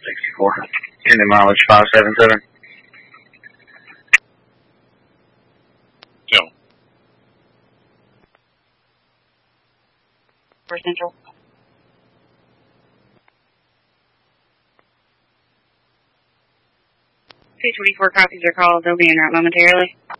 64. Any mileage 577. Joe. For Central. 224 copies your call. They'll be en route momentarily.